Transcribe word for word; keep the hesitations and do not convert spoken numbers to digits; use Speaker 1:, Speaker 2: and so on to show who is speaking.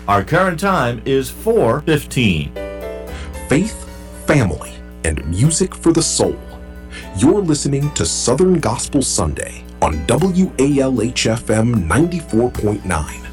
Speaker 1: Our current time is four fifteen.
Speaker 2: Faith, family, and music for the soul. You're listening to Southern Gospel Sunday on W A L H F M ninety-four point nine.